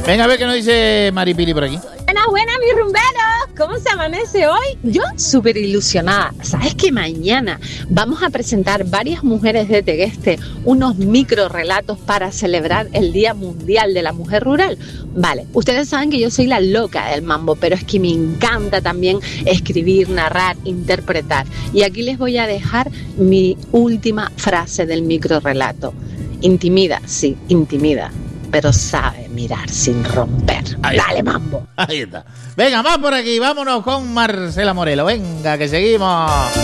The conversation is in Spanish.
Venga, a ver qué nos dice Maripili por aquí. Buenas, mi rumbero. ¿Cómo se amanece hoy? Yo súper ilusionada. ¿Sabes que mañana vamos a presentar varias mujeres de Tegueste unos micro relatos para celebrar el Día Mundial de la Mujer Rural? Vale, ustedes saben que yo soy la loca del mambo, pero es que me encanta también escribir, narrar, interpretar. Y aquí les voy a dejar mi última frase del micro relato. Intimida, sí, intimida, pero sabe mirar sin romper. Ahí Dale, mambo. Ahí está. Venga, más por aquí. Vámonos con Marcela Morelo. Venga, que seguimos.